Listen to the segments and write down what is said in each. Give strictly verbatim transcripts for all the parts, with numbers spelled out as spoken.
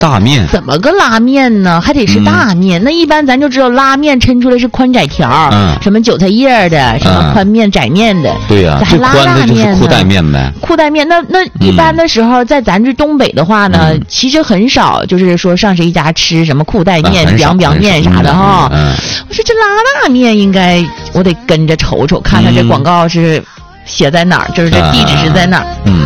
大面怎么个拉面呢？还得是大面。嗯、那一般咱就知道拉面抻出来是宽窄条，嗯，什么韭菜叶的，什么宽面、窄面的。 对呀、啊，最宽的就是裤带面呗。 裤带面，那那一般的时候，嗯、在咱这东北的话呢，嗯、其实很少，就是说上谁家吃什么裤带面、凉凉、嗯、面啥的哈。嗯，我说这拉大面应该，我得跟着瞅瞅，看看这广告是写在哪儿，就是这地址是在哪儿。嗯。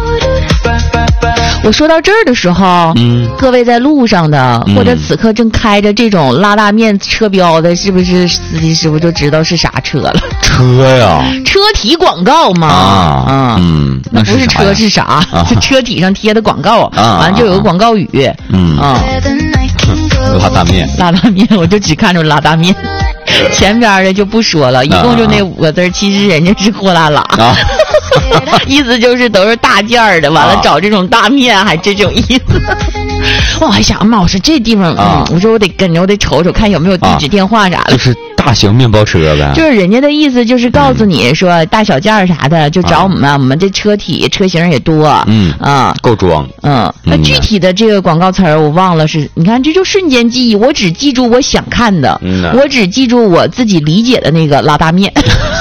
我说到这儿的时候，嗯，各位在路上的、嗯、或者此刻正开着这种拉大面车标的，是不是司机师傅就知道是啥车了？ 车呀， 车体广告嘛， 啊，嗯， 那不是车是啥？ 啊、 是车体上贴的广告，啊、完了就有个广告语， 嗯啊， 拉大面， 拉大面，我就只看着拉大面，前边的就不说了，一共就那五个字，其实人家是货拉拉。啊意思就是都是大件儿的，完了找这种大面，还这种意思。我还想嘛，我说这地方，嗯，我说我得跟着，我得瞅瞅看有没有地址、电话啥的。 就是大型面包车呗。 就是人家的意思就是告诉你说大小件儿啥的，就找我们，我们这车体车型也多， 嗯啊， 够装。 嗯，那具体的这个广告词儿我忘了是，你看这就瞬间记忆，我只记住我想看的，我只记住我自己理解的那个拉大面。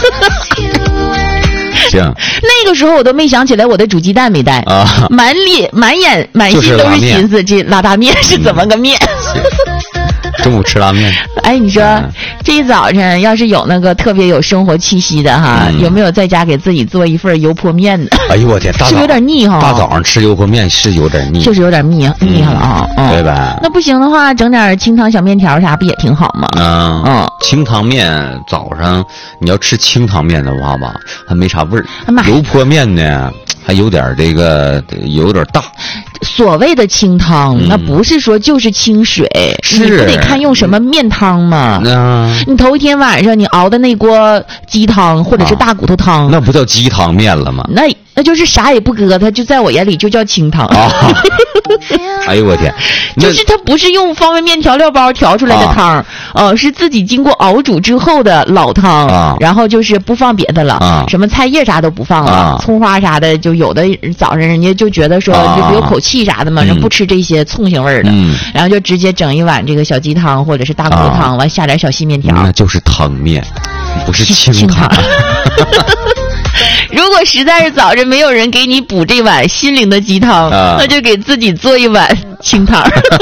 行， 那个时候我都没想起来我的煮鸡蛋没带啊，满脸满眼满心都是心思，这拉大面是怎么个面？ 嗯、中午吃拉面。 哎，你说、嗯、这一早晨要是有那个特别有生活气息的哈，嗯、有没有在家给自己做一份油泼面的？ 哎呦我天，大是不是有点腻哈？ 大早上吃油泼面是有点腻， 就是有点腻腻了啊， 嗯，对吧？ 那不行的话，整点清汤小面条啥不也挺好吗？ 嗯嗯，清汤面早上你要吃清汤面的话吧，还没啥味儿。油泼面呢，还有点这个有点大。 所谓的清汤，嗯、那不是说就是清水， 是你不得看用什么面汤吗？ 嗯， 你头一天晚上你熬的那锅鸡汤或者是大骨头汤， 啊、那不叫鸡汤面了吗？ 那那就是啥也不搁，它就在我眼里就叫清汤。 啊、哎呦我天， 就是它不是用方便面调料包调出来的汤，呃、啊，是自己经过熬煮之后的老汤， 啊、 然后就是不放别的了， 啊、 什么菜叶啥都不放了， 啊、 葱花啥的，就有的早上人家就觉得说就有口气啥的嘛，人、啊、不吃这些葱腥味儿的， 嗯， 然后就直接整一碗这个小鸡汤或者是大骨头汤，完、啊、下点小细面条， 那就是汤面，不是清汤。 如果实在是早晨没有人给你补这碗心灵的鸡汤，啊、那就给自己做一碗清汤。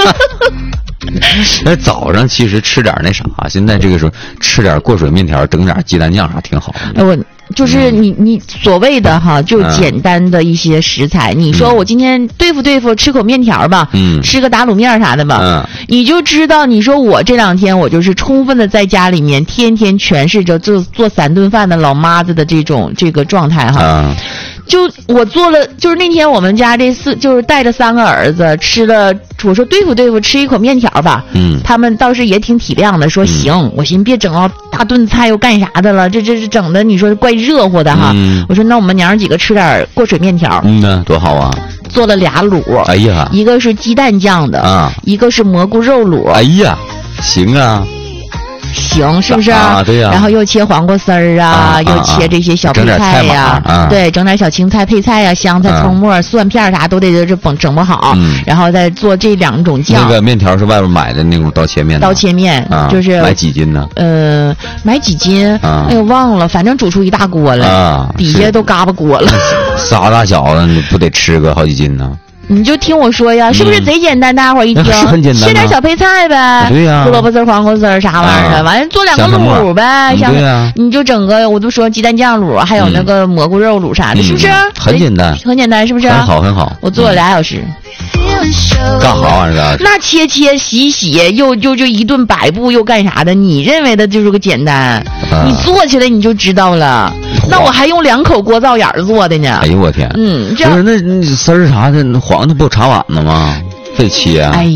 那早上其实吃点那啥，现在这个时候吃点过水面条，整点鸡蛋酱啥挺好的。 我就是你你所谓的哈，就简单的一些食材。嗯、你说我今天对付对付吃口面条吧， 嗯， 吃个打卤面啥的吧， 嗯， 你就知道。你说我这两天我就是充分的在家里面天天诠释着做做三顿饭的老妈子的这种这个状态哈。 嗯， 就我做了，就是那天我们家这四就是带着三个儿子吃了，我说对付对付吃一口面条吧， 嗯， 他们倒是也挺体谅的，说行，嗯、我寻思别整到大顿菜又干啥的了，这这是整的你说怪热乎的哈， 嗯、 我说那我们娘儿几个吃点过水面条， 嗯呢，多好啊， 做了俩卤， 哎呀， 一个是鸡蛋酱的啊， 一个是蘑菇肉卤， 哎呀，行啊。 行，是不是啊？对呀、啊。 然后又切黄瓜丝儿啊， 啊又切这些小配菜呀、 啊啊， 对，整点小青菜配菜呀、啊，香菜、葱末、啊、蒜片啥都得这整整不好、 嗯， 然后再做这两种酱。 那个面条是外边买的那种刀切面。 刀切面、 啊、 就是买几斤呢？ 呃，买几斤？ 啊、 哎呦，忘了，反正煮出一大锅来， 啊、 底下都嘎巴锅了。 仨大小子，你不得吃个好几斤呢？ 你就听我说呀，是不是贼简单？嗯、大家伙一听， 是很简单， 切点小配菜呗， 对呀、啊， 胡萝卜丝、黄瓜丝啥玩意儿的，完、啊、了做两个卤呗， 像对呀、啊， 你就整个，我都说鸡蛋酱卤，还有那个蘑菇肉卤啥的， 嗯、 是不是？ 很简单， 很简单，是不是？ 很好，很好。 我做了俩小时。 嗯、干啥玩意儿？ 那切切洗洗，又又就一顿摆布，又干啥的？你认为的就是个简单，啊、你做起来你就知道了。那我还用两口锅灶眼做的呢。 哎呦我天！ 嗯， 不是那那丝儿啥的，黄的不插碗呢吗？得切啊！ 哎呀，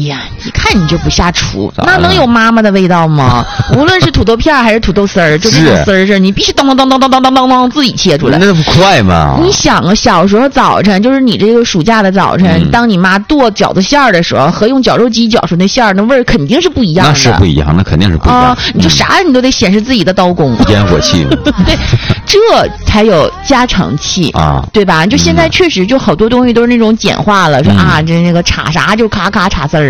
一看你就不下厨，那能有妈妈的味道吗？无论是土豆片还是土豆丝儿，就那种丝儿丝儿，你必须当当当当当当当当自己切出来， 那不快吗？ 你想啊，小时候早晨就是你这个暑假的早晨，嗯、当你妈剁饺子馅儿的时候，和用绞肉机绞出那馅儿，那味儿肯定是不一样的。 那是不一样，那肯定是不一样。 啊、你就啥你都得显示自己的刀工， 烟火气。 对，这才有家常气啊， 对吧？就现在确实就好多东西都是那种简化了，嗯、说啊，这那个插啥就咔咔插丝儿。